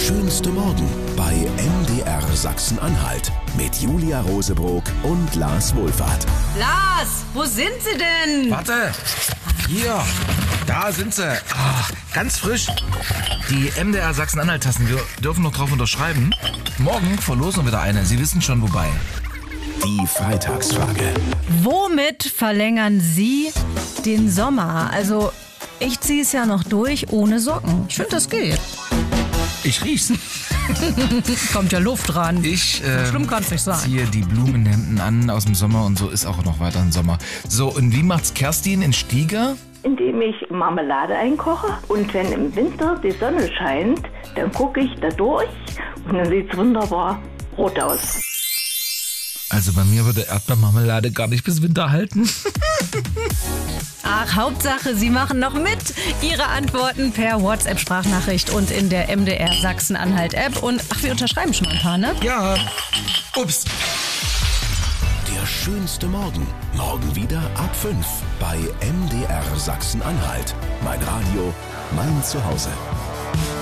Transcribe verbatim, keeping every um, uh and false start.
schönste Morgen bei M D R Sachsen-Anhalt mit Julia Rosebrock und Lars Wohlfahrt. Lars, wo sind Sie denn? Warte, hier, da sind sie. Ah, ganz frisch. Die M D R Sachsen-Anhalt-Tassen, wir dürfen noch drauf unterschreiben. Morgen verlosen wir wieder eine, Sie wissen schon wobei. Die Freitagsfrage. Womit verlängern Sie den Sommer? Also, ich ziehe es ja noch durch ohne Socken. Ich finde, das geht. Ich riech's. Kommt ja Luft ran. Ich äh, so schlimm kann's nicht sein. ziehe die Blumenhemden an aus dem Sommer und so ist auch noch weiter im Sommer. So, und wie macht's Kerstin in Stieger? Indem ich Marmelade einkoche und wenn im Winter die Sonne scheint, dann gucke ich da durch und dann sieht es wunderbar rot aus. Also bei mir würde Erdbeermarmelade gar nicht bis Winter halten. Ach, Hauptsache, Sie machen noch mit. Ihre Antworten per WhatsApp-Sprachnachricht und in der M D R Sachsen-Anhalt-App. Und ach, wir unterschreiben schon mal ein paar, ne? Ja, ups. Der schönste Morgen. Morgen wieder ab fünf bei M D R Sachsen-Anhalt. Mein Radio, mein Zuhause.